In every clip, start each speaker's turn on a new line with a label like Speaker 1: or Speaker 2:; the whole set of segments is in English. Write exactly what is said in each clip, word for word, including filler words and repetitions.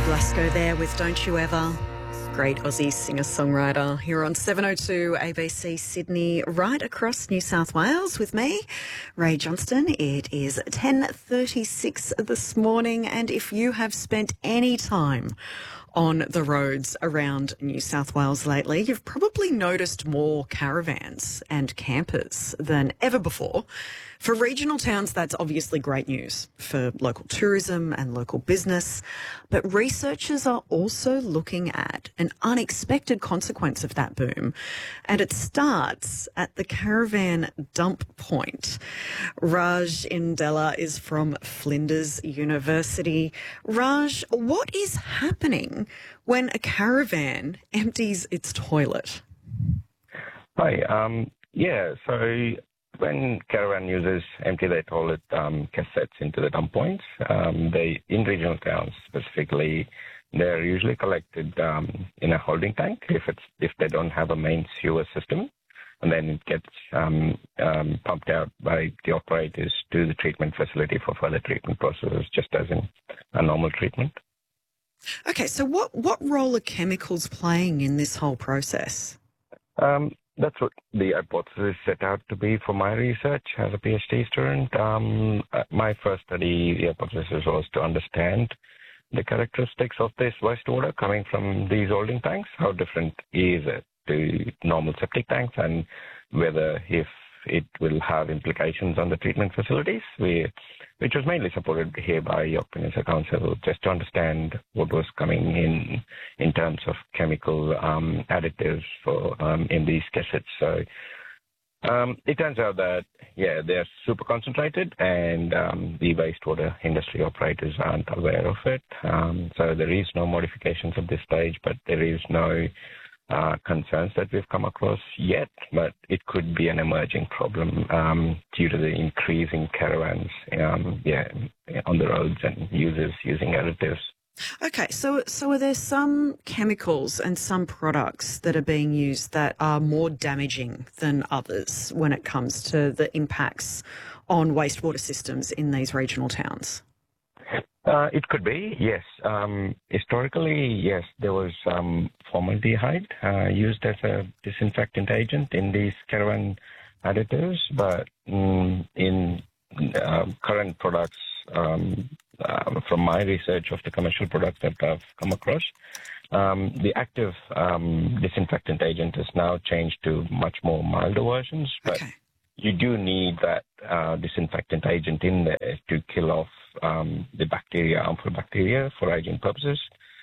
Speaker 1: Blasco there with Don't You Ever. Great Aussie singer-songwriter here on seven oh two A B C Sydney, right across New South Wales with me, Ray Johnston. It is ten thirty-six this morning, and if you have spent any time on the roads around New South Wales lately, you've probably noticed more caravans and campers than ever before. For regional towns, that's obviously great news for local tourism and local business. But researchers are also looking at an unexpected consequence of that boom. And it starts at the caravan dump point. Raj Indela is from Flinders University. Raj, what is happening when a caravan empties its toilet?
Speaker 2: Hi. Um, yeah, so when caravan users empty their toilet um, cassettes into the dump points, um, they in regional towns specifically, they're usually collected um, in a holding tank if it's if they don't have a main sewer system, and then it gets um, um, pumped out by the operators to the treatment facility for further treatment processes, just as in a normal treatment.
Speaker 1: Okay, so what, what role are chemicals playing in this whole process?
Speaker 2: Um, That's what the hypothesis set out to be for my research as a PhD student. Um, my first study, the hypothesis was to understand the characteristics of this wastewater coming from these holding tanks. How different is it to normal septic tanks, and whether if it will have implications on the treatment facilities, we, which was mainly supported here by York Peninsula Council, just to understand what was coming in in terms of chemical um, additives for um, in these cassettes. So um, it turns out that, yeah, they're super concentrated, and um, the wastewater industry operators aren't aware of it. Um, so there is no modifications at this stage, but there is no Uh, concerns that we've come across yet, but it could be an emerging problem um, due to the increasing caravans um, yeah, on the roads and users using additives.
Speaker 1: Okay, so so are there some chemicals and some products that are being used that are more damaging than others when it comes to the impacts on wastewater systems in these regional towns?
Speaker 2: Uh, it could be, yes. Um, historically, yes, there was um, formaldehyde uh, used as a disinfectant agent in these caravan additives, but mm, in uh, current products, um, uh, from my research of the commercial products that I've come across, um, the active um, disinfectant agent has now changed to much more milder versions, but
Speaker 1: Okay.
Speaker 2: you do need that uh, disinfectant agent in there to kill off um, the bacteria, harmful bacteria, for hygiene purposes,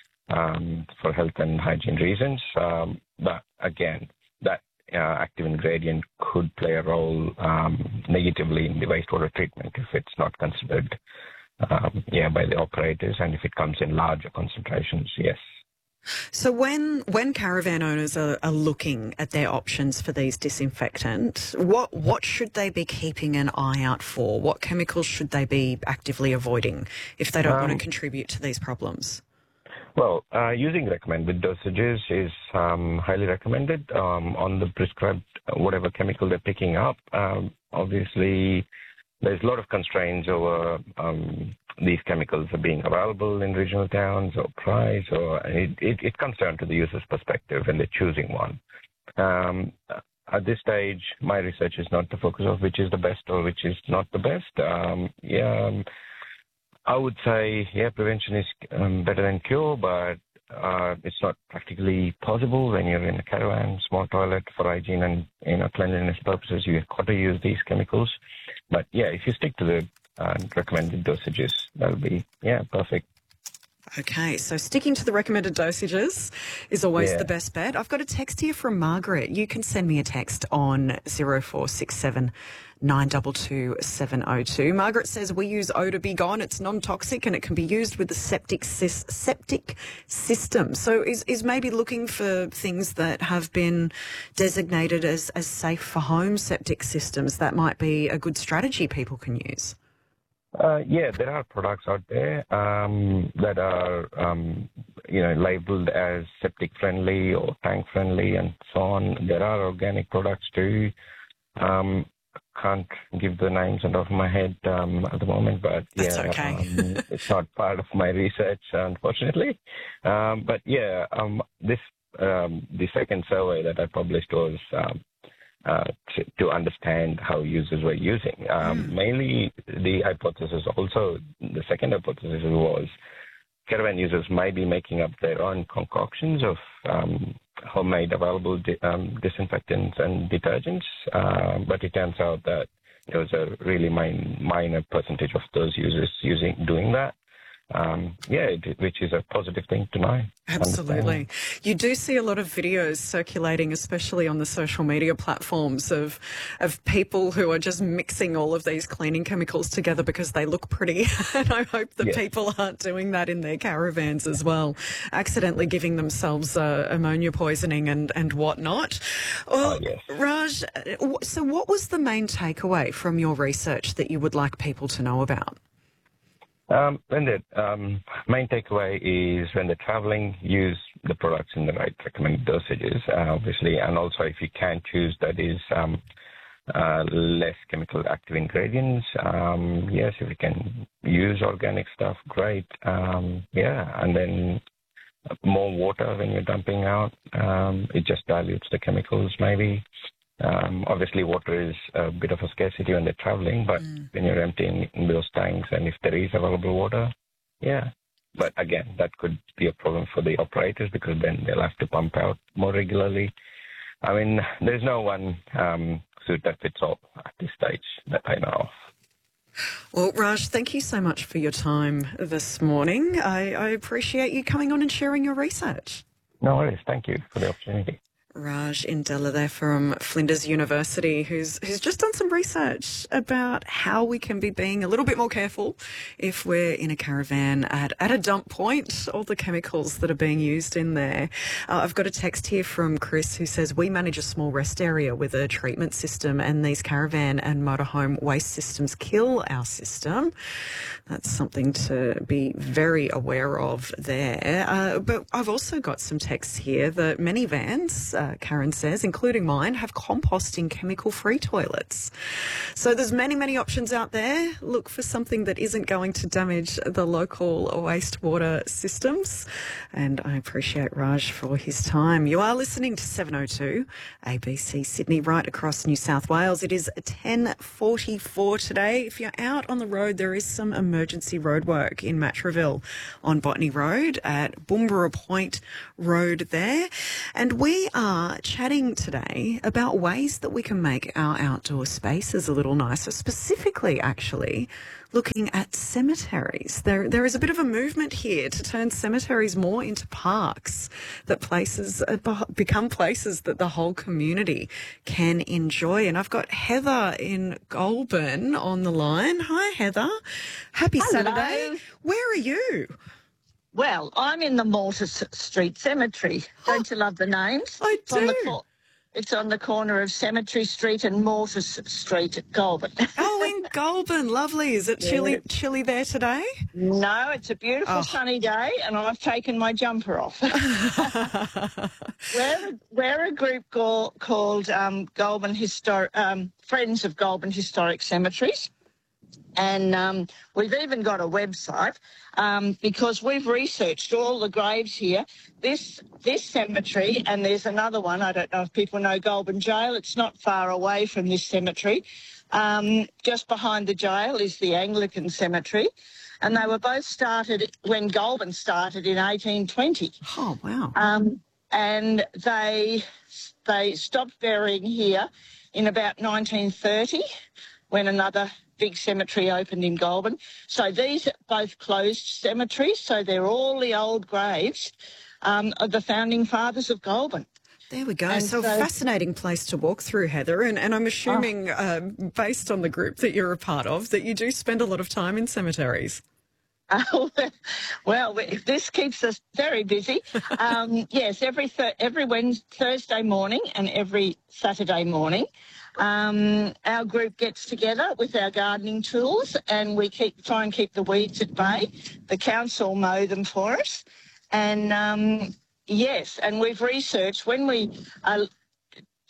Speaker 2: um, for health and hygiene reasons. Um, but again, that uh, active ingredient could play a role um, negatively in the wastewater treatment if it's not considered um, yeah, by the operators, and if it comes in larger concentrations, yes.
Speaker 1: So when when caravan owners are, are looking at their options for these disinfectant, what what should they be keeping an eye out for? What chemicals should they be actively avoiding if they don't
Speaker 2: Um,
Speaker 1: want to contribute to these problems?
Speaker 2: Well, uh, using recommended dosages is um, highly recommended um, on the prescribed uh, whatever chemical they're picking up. Um, obviously, there's a lot of constraints over um, these chemicals are being available in regional towns, or price, or it, it, it comes down to the user's perspective when they're choosing one. Um, at this stage, my research is not the focus of which is the best or which is not the best. Um, yeah, um, I would say, yeah, prevention is um, better than cure, but uh, it's not practically possible when you're in a caravan, small toilet for hygiene and, you know, cleanliness purposes. You've got to use these chemicals. But yeah, if you stick to the uh, recommended dosages, that'll be, yeah, perfect.
Speaker 1: Okay, so sticking to the recommended dosages is always
Speaker 2: Yeah.
Speaker 1: the best bet. I've got a text here from Margaret. You can send me a text on zero four six seven nine two two seven oh two. Margaret says we use Eau de Bigon. It's non-toxic and it can be used with the septic sys- septic system. So is, is maybe looking for things that have been designated as, as safe for home septic systems. That might be a good strategy people can use.
Speaker 2: Uh, yeah, there are products out there um, that are, um, you know, labeled as septic friendly or tank friendly and so on. There are organic products too. Um, can't give the names on top of my head um, at the moment, but
Speaker 1: That's
Speaker 2: yeah,
Speaker 1: okay.
Speaker 2: um, it's not part of my research, unfortunately. Um, but yeah, um, this um, the second survey that I published was um, uh, to, to understand how users were using. Um,
Speaker 1: Mm.
Speaker 2: Mainly, the hypothesis also, the second hypothesis was caravan users might be making up their own concoctions of um, homemade available di- um, disinfectants and detergents, uh, but it turns out that there was a really min- minor percentage of those users using doing that. Um, yeah, it, which is a positive thing to know.
Speaker 1: Absolutely.
Speaker 2: Understand.
Speaker 1: You do see a lot of videos circulating, especially on the social media platforms, of of people who are just mixing all of these cleaning chemicals together because they look pretty. And I hope that
Speaker 2: Yeah.
Speaker 1: people aren't doing that in their caravans as well, accidentally giving themselves uh, ammonia poisoning and, and whatnot. Well,
Speaker 2: Oh, yes.
Speaker 1: Raj, uh, w- so what was the main takeaway from your research that you would like people to know about?
Speaker 2: Um, when the um, main takeaway is when they're traveling, use the products in the right recommended dosages, uh, obviously, and also if you can choose that is um, uh, less chemical active ingredients. Um, yes, if you can use organic stuff, great. Um, yeah, and then more water when you're dumping out. Um, it just dilutes the chemicals, maybe. Um, obviously, water is a bit of a scarcity when they're traveling, but
Speaker 1: Mm.
Speaker 2: when you're emptying those tanks and if there is available water, yeah. But again, that could be a problem for the operators because then they'll have to pump out more regularly. I mean, there's no one um, suit that fits all at this stage that I know of.
Speaker 1: Well, Raj, thank you so much for your time this morning. I, I appreciate you coming on and sharing your research.
Speaker 2: No worries. Thank you for the opportunity.
Speaker 1: Raj Indella there from Flinders University, who's who's just done some research about how we can be being a little bit more careful if we're in a caravan at, at a dump point, all the chemicals that are being used in there. Uh, I've got a text here from Chris who says, we manage a small rest area with a treatment system and these caravan and motorhome waste systems kill our system. That's something to be very aware of there. Uh, but I've also got some texts here that many vans, uh, Karen says, including mine, have composting chemical-free toilets. So there's many, many options out there. Look for something that isn't going to damage the local wastewater systems. And I appreciate Raj for his time. You are listening to seven oh two A B C Sydney, right across New South Wales. It is ten forty-four today. If you're out on the road, there is some emergency roadwork in Matraville on Botany Road at Boombara Point Road there. And we are chatting today about ways that we can make our outdoor spaces a little nicer, specifically actually looking at cemeteries. There, there is a bit of a movement here to turn cemeteries more into parks, that places uh, become places that the whole community can enjoy. And I've got Heather in Goulburn on the line. Hi, Heather. Happy
Speaker 3: Hello.
Speaker 1: Saturday. Where are you?
Speaker 3: Well, I'm in the Malta S- Street Cemetery. Don't you love the names?
Speaker 1: I
Speaker 3: It's on the,
Speaker 1: do.
Speaker 3: cor- it's on the corner of Cemetery Street and Malta S- Street at Goulburn.
Speaker 1: Oh, in Goulburn. Lovely. Is it chilly,
Speaker 3: Yeah.
Speaker 1: chilly there today?
Speaker 3: No, it's a beautiful
Speaker 1: Oh.
Speaker 3: sunny day and I've taken my jumper off. we're, a- we're a group go- called um, Goulburn Histor- um, Friends of Goulburn Historic Cemeteries. And um, we've even got a website um, because we've researched all the graves here. This this cemetery, and there's another one, I don't know if people know Goulburn Jail. It's not far away from this cemetery. Um, just behind the jail is the Anglican Cemetery. And they were both started when Goulburn started in eighteen twenty.
Speaker 1: Oh, wow.
Speaker 3: Um, and they they stopped burying here in about nineteen thirty when another big cemetery opened in Goulburn. So these are both closed cemeteries, so they're all the old graves um, of the founding fathers of Goulburn.
Speaker 1: There we go.
Speaker 3: And
Speaker 1: So, a
Speaker 3: so-
Speaker 1: fascinating place to walk through, Heather. And, and I'm assuming, uh, based on the group that you're a part of, that you do spend a lot of time in cemeteries.
Speaker 3: Oh, well, we- this keeps us very busy. Um, yes, every th- every Wednesday, Thursday morning and every Saturday morning, um, our group gets together with our gardening tools and we keep try and keep the weeds at bay. The council mow them for us. And, um, yes, and we've researched when we are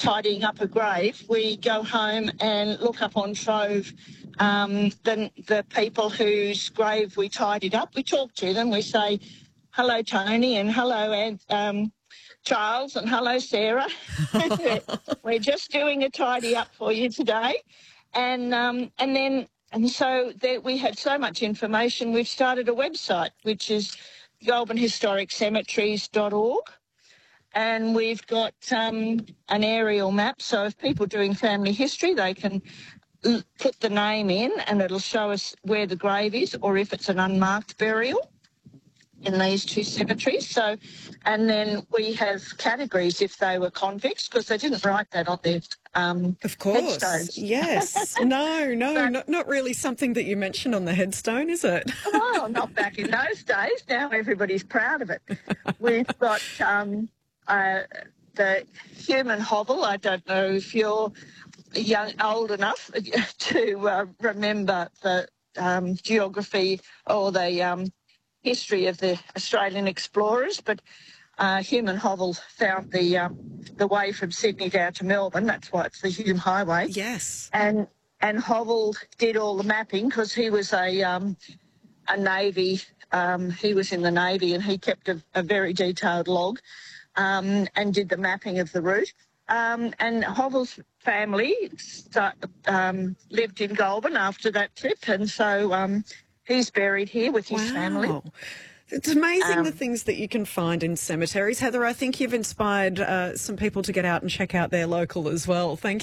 Speaker 3: tidying up a grave, we go home and look up on Trove um, the, the people whose grave we tidied up. We talk to them. We say, hello, Tony, and hello, and, um, Charles, and hello, Sarah. We're just doing a tidy up for you today. And um, and then and so there, we had so much information, we've started a website, which is goulburn historic cemeteries dot org. And we've got um, an aerial map, so if people are doing family history, they can l- put the name in and it'll show us where the grave is, or if it's an unmarked burial in these two cemeteries. So, and then we have categories if they were convicts, because they didn't write that on their um,
Speaker 1: Of course,
Speaker 3: headstones.
Speaker 1: yes. No, no,
Speaker 3: But-
Speaker 1: not, not really something that you mentioned on the headstone, is it?
Speaker 3: Oh, not back in those days. Now everybody's proud of it. We've got um, uh, the human hovel. I don't know if you're young, old enough to uh, remember the um, geography or the um, history of the Australian explorers, but uh, Hume Hovel found the um, the way from Sydney down to Melbourne. That's why it's the Hume Highway.
Speaker 1: Yes.
Speaker 3: And and Hovel did all the mapping because he was a um, a Navy. Um, he was in the Navy and he kept a, a very detailed log um, and did the mapping of the route. Um, and Hovel's family start, um, lived in Goulburn after that trip, and so um, he's buried here with his
Speaker 1: Wow.
Speaker 3: family.
Speaker 1: It's amazing
Speaker 3: Um,
Speaker 1: the things that you can find in cemeteries. Heather, I think you've inspired uh, some people to get out and check out their local as well. Thank